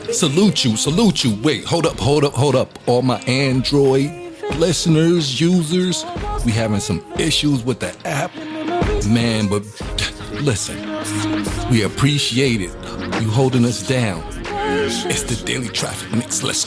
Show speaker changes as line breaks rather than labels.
Salute you. Wait, hold up. All my Android listeners, users, we having some issues with the app. Man, but listen, we appreciate it. You holding us down. It's the Daily Traffic Mix. Let's